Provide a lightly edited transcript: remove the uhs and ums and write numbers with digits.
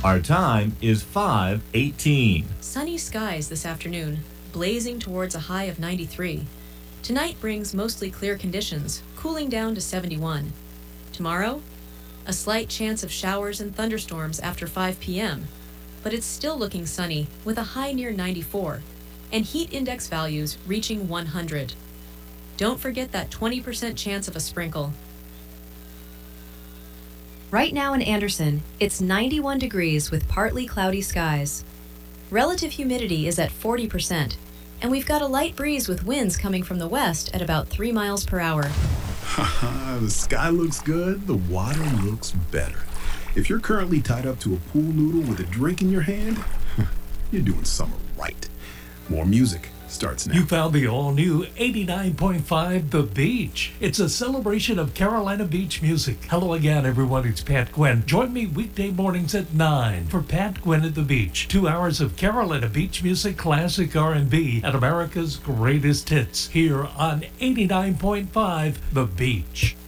Our time is 5:18. Sunny skies this afternoon, blazing towards a high of 93. Tonight brings mostly clear conditions, cooling down to 71. Tomorrow, a slight chance of showers and thunderstorms after 5 p.m., but it's still looking sunny with a high near 94 and heat index values reaching 100. Don't forget that 20% chance of a sprinkle. Right now in Anderson, it's 91 degrees with partly cloudy skies. Relative humidity is at 40%, and we've got a light breeze with winds coming from the west at about 3 miles per hour. The sky looks good, the water looks better. If you're currently tied up to a pool noodle with a drink in your hand, you're doing summer right. More music starts now. You found the all-new 89.5 The Beach. It's a celebration of Carolina Beach music. Hello again, everyone. It's Pat Gwynn. Join me weekday mornings at 9 for Pat Gwynn at the Beach. 2 hours of Carolina Beach music, classic R&B, and America's greatest hits here on 89.5 The Beach.